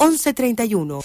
1131.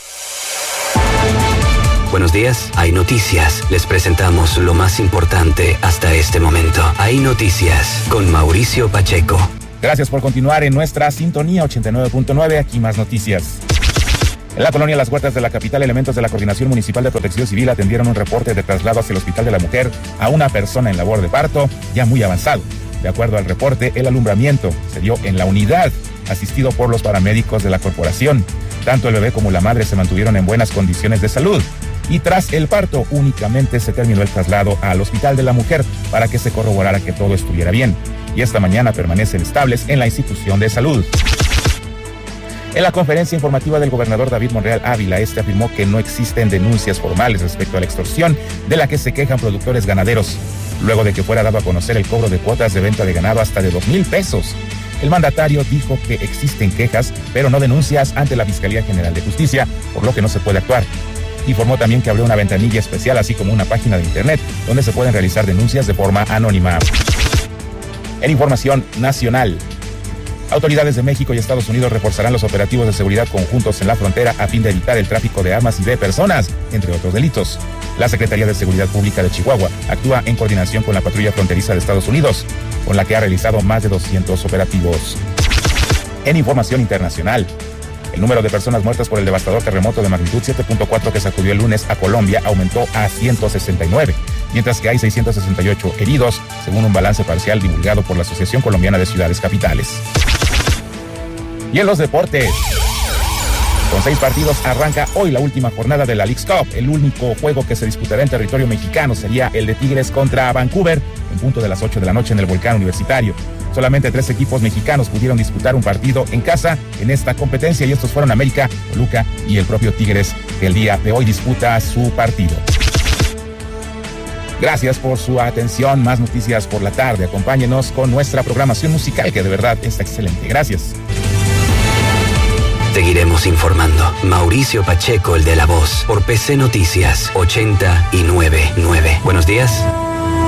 Buenos días, hay noticias. Les presentamos lo más importante hasta este momento. Hay noticias con Mauricio Pacheco. Gracias por continuar en nuestra sintonía 89.9, aquí más noticias. En la colonia Las Huertas de la capital, elementos de la Coordinación Municipal de Protección Civil atendieron un reporte de traslado hacia el Hospital de la Mujer a una persona en labor de parto ya muy avanzado. De acuerdo al reporte, el alumbramiento se dio en la unidad, asistido por los paramédicos de la corporación. Tanto el bebé como la madre se mantuvieron en buenas condiciones de salud. Y tras el parto, únicamente se terminó el traslado al Hospital de la Mujer para que se corroborara que todo estuviera bien. Y esta mañana permanecen estables en la institución de salud. En la conferencia informativa del gobernador David Monreal Ávila, afirmó que no existen denuncias formales respecto a la extorsión de la que se quejan productores ganaderos, luego de que fuera dado a conocer el cobro de cuotas de venta de ganado hasta de 2,000 pesos. El mandatario dijo que existen quejas, pero no denuncias ante la Fiscalía General de Justicia, por lo que no se puede actuar. Informó también que abrió una ventanilla especial, así como una página de internet, donde se pueden realizar denuncias de forma anónima. En información nacional, autoridades de México y Estados Unidos reforzarán los operativos de seguridad conjuntos en la frontera a fin de evitar el tráfico de armas y de personas, entre otros delitos. La Secretaría de Seguridad Pública de Chihuahua actúa en coordinación con la Patrulla Fronteriza de Estados Unidos, con la que ha realizado más de 200 operativos. En información internacional, el número de personas muertas por el devastador terremoto de magnitud 7.4 que sacudió el lunes a Colombia aumentó a 169, mientras que hay 668 heridos, según un balance parcial divulgado por la Asociación Colombiana de Ciudades Capitales. Y en los deportes, con 6 partidos arranca hoy la última jornada de la Leagues Cup. El único juego que se disputará en territorio mexicano sería el de Tigres contra Vancouver, en punto de las 8 de la noche en el Volcán Universitario. Solamente 3 equipos mexicanos pudieron disputar un partido en casa en esta competencia, y estos fueron América, Toluca y el propio Tigres, que el día de hoy disputa su partido. Gracias por su atención. Más noticias por la tarde. Acompáñenos con nuestra programación musical, que de verdad está excelente. Gracias. Seguiremos informando. Mauricio Pacheco, el de La Voz, por PC Noticias 89.9. Buenos días.